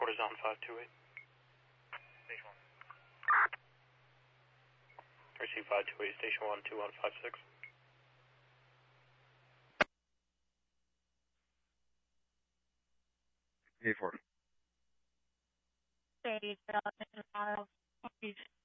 Report is on 528. Station 1. Receive 528, Station 1, 2156. A4. Station 1,